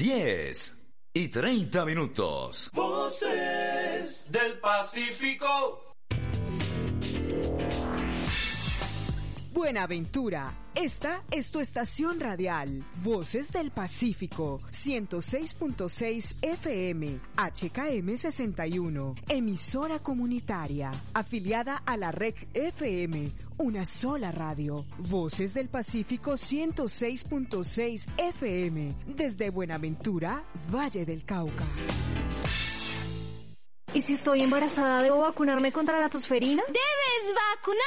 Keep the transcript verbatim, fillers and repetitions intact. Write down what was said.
diez y treinta minutos. Voces del Pacífico. Buenaventura, esta es tu estación radial, Voces del Pacífico, ciento seis punto seis F M, H K M sesenta y uno, emisora comunitaria, afiliada a la R E C F M, una sola radio, Voces del Pacífico ciento seis punto seis F M, desde Buenaventura, Valle del Cauca. ¿Y si estoy embarazada, debo vacunarme contra la tosferina? ¡Debes vacunar!